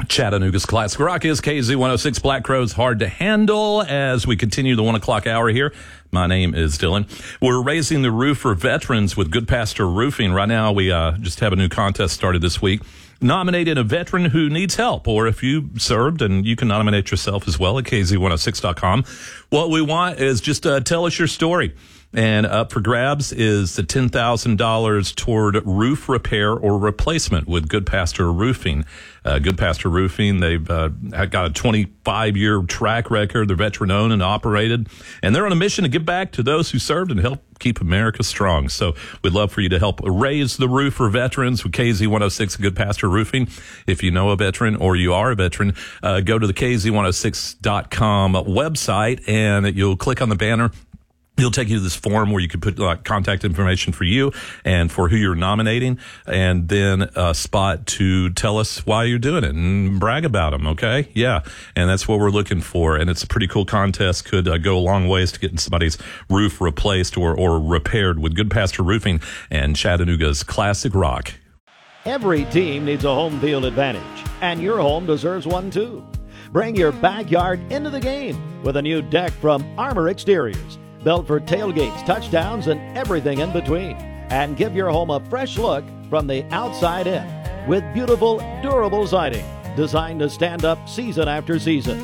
Chattanooga's Classic Rock is KZ106. Black Crow's hard to handle as we continue the 1 o'clock hour here. My name is Dylan. We're raising the roof for veterans with Good Pastor Roofing. Right now, we just have a new contest started this week. Nominating a veteran who needs help, or if you served, and you can nominate yourself as well at KZ106.com. What we want is just tell us your story. And up for grabs is the $10,000 toward roof repair or replacement with Good Pastor Roofing. Good Pastor Roofing, they've got a 25-year track record. They're veteran-owned and operated. And they're on a mission to give back to those who served and help keep America strong. So we'd love for you to help raise the roof for veterans with KZ106 Good Pastor Roofing. If you know a veteran or you are a veteran, go to the KZ106.com website, and you'll click on the banner. He'll take you to this form where you can put contact information for you and for who you're nominating, and then a spot to tell us why you're doing it and brag about them, okay? Yeah, and that's what we're looking for, and it's a pretty cool contest. Could go a long ways to getting somebody's roof replaced or repaired with Good Pastor Roofing and Chattanooga's Classic Rock. Every team needs a home field advantage, and your home deserves one too. Bring your backyard into the game with a new deck from Armor Exteriors. Built for tailgates, touchdowns, and everything in between. And give your home a fresh look from the outside in with beautiful, durable siding designed to stand up season after season.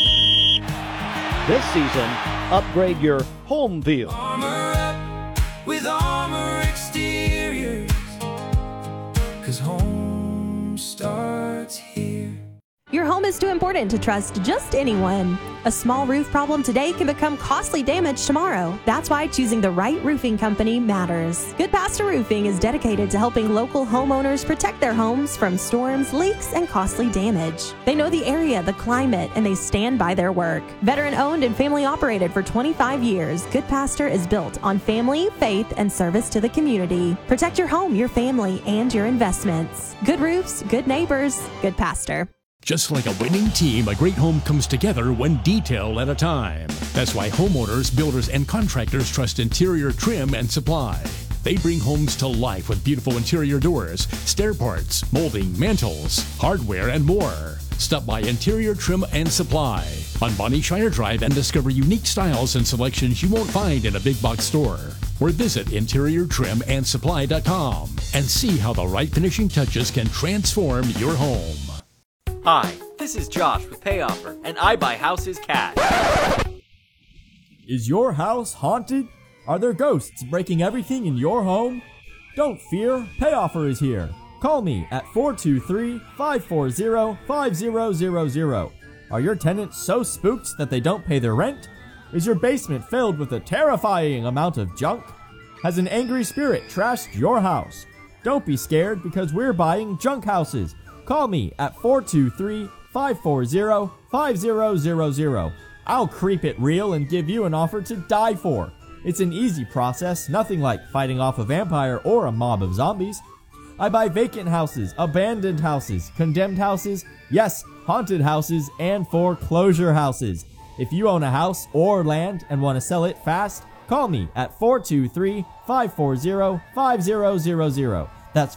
This season, upgrade your home field. Armor up with Armor Exteriors, 'cause home starts here. Your home is too important to trust just anyone. A small roof problem today can become costly damage tomorrow. That's why choosing the right roofing company matters. Good Pastor Roofing is dedicated to helping local homeowners protect their homes from storms, leaks, and costly damage. They know the area, the climate, and they stand by their work. Veteran owned and family operated for 25 years, Good Pastor is built on family, faith, and service to the community. Protect your home, your family, and your investments. Good roofs, good neighbors, Good Pastor. Just like a winning team, a great home comes together one detail at a time. That's why homeowners, builders, and contractors trust Interior Trim and Supply. They bring homes to life with beautiful interior doors, stair parts, molding, mantels, hardware, and more. Stop by Interior Trim and Supply on Bonnie Shire Drive and discover unique styles and selections you won't find in a big box store. Or visit InteriorTrimandSupply.com and see how the right finishing touches can transform your home. Hi, this is Josh with PayOffer, and I buy houses cash. Is your house haunted? Are there ghosts breaking everything in your home? Don't fear, PayOffer is here. Call me at 423-540-5000. Are your tenants so spooked that they don't pay their rent? Is your basement filled with a terrifying amount of junk? Has an angry spirit trashed your house? Don't be scared, because we're buying junk houses. Call me at 423-540-5000. I'll creep it real and give you an offer to die for. It's an easy process, nothing like fighting off a vampire or a mob of zombies. I buy vacant houses, abandoned houses, condemned houses, yes, haunted houses, and foreclosure houses. If you own a house or land and want to sell it fast, call me at 423-540-5000. That's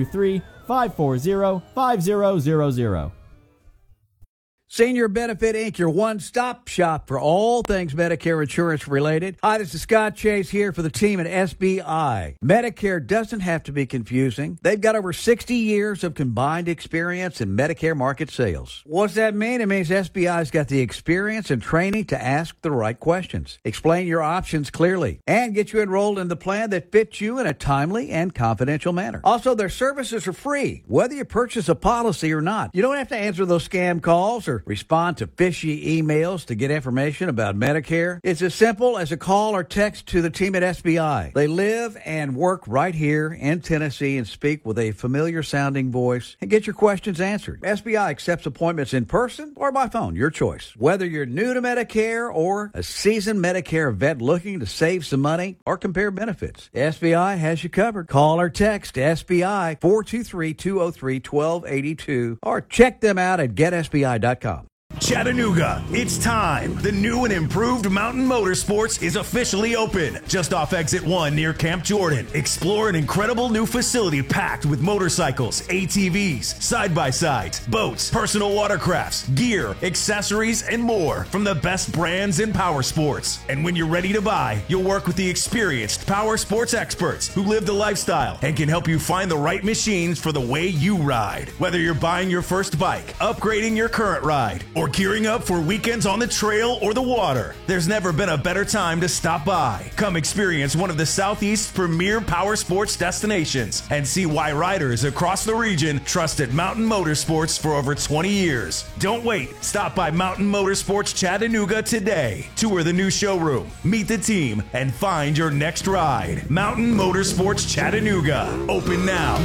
423-540-5000. Senior Benefit Inc., your one-stop shop for all things Medicare insurance related. Hi, this is Scott Chase here for the team at SBI. Medicare doesn't have to be confusing. They've got over 60 years of combined experience in Medicare market sales. What's that mean? It means SBI's got the experience and training to ask the right questions, explain your options clearly, and get you enrolled in the plan that fits you in a timely and confidential manner. Also, their services are free, whether you purchase a policy or not. You don't have to answer those scam calls or respond to fishy emails to get information about Medicare. It's as simple as a call or text to the team at SBI. They live and work right here in Tennessee and speak with a familiar sounding voice and get your questions answered. SBI accepts appointments in person or by phone, your choice. Whether you're new to Medicare or a seasoned Medicare vet looking to save some money or compare benefits, SBI has you covered. Call or text SBI 423-203-1282 or check them out at getsbi.com. Chattanooga, it's time. The new and improved Mountain Motorsports is officially open. Just off Exit 1 near Camp Jordan. Explore an incredible new facility packed with motorcycles, ATVs, side-by-sides, boats, personal watercrafts, gear, accessories, and more from the best brands in power sports. And when you're ready to buy, you'll work with the experienced power sports experts who live the lifestyle and can help you find the right machines for the way you ride. Whether you're buying your first bike, upgrading your current ride, or gearing up for weekends on the trail or the water, there's never been a better time to stop by. Come experience one of the Southeast's premier power sports destinations and see why riders across the region trusted Mountain Motorsports for over 20 years. Don't wait. Stop by Mountain Motorsports Chattanooga today. Tour the new showroom, meet the team, and find your next ride. Mountain Motorsports Chattanooga. Open now.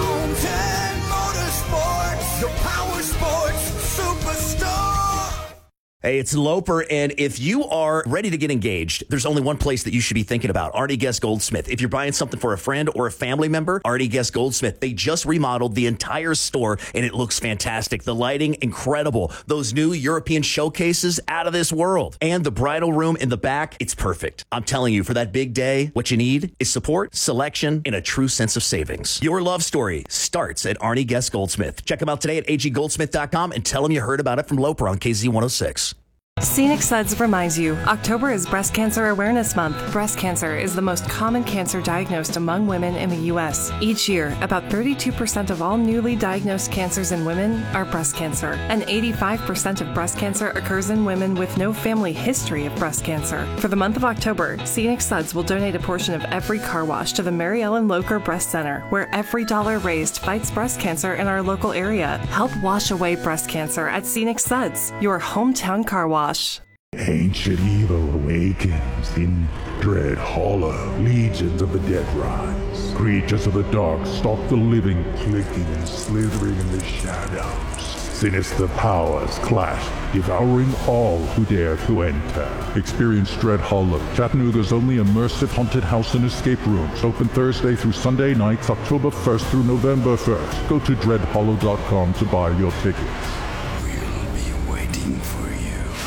Mountain Motorsports, the power sports superstar. Hey, it's Loper, and if you are ready to get engaged, there's only one place that you should be thinking about, Artie Guest Goldsmith. If you're buying something for a friend or a family member, Artie Guest Goldsmith. They just remodeled the entire store, and it looks fantastic. The lighting, incredible. Those new European showcases, out of this world. And the bridal room in the back, it's perfect. I'm telling you, for that big day, what you need is support, selection, and a true sense of savings. Your love story starts at Artie Guest Goldsmith. Check them out today at aggoldsmith.com and tell them you heard about it from Loper on KZ106. Scenic Suds reminds you, October is Breast Cancer Awareness Month. Breast cancer is the most common cancer diagnosed among women in the U.S. Each year, about 32% of all newly diagnosed cancers in women are breast cancer, and 85% of breast cancer occurs in women with no family history of breast cancer. For the month of October, Scenic Suds will donate a portion of every car wash to the Mary Ellen Locher Breast Center, where every dollar raised fights breast cancer in our local area. Help wash away breast cancer at Scenic Suds, your hometown car wash. Ancient evil awakens in Dread Hollow. Legions of the dead rise. Creatures of the dark stalk the living, clicking and slithering in the shadows. Sinister powers clash, devouring all who dare to enter. Experience Dread Hollow, Chattanooga's only immersive haunted house and escape rooms. Open Thursday through Sunday nights, October 1st through November 1st. Go to dreadhollow.com to buy your tickets. We'll be waiting for you.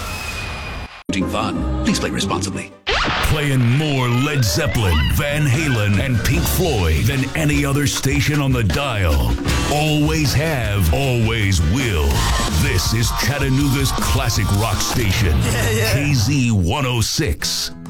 Fun. Please play responsibly. Playing more Led Zeppelin, Van Halen, and Pink Floyd than any other station on the dial. Always have, always will. This is Chattanooga's classic rock station, KZ106.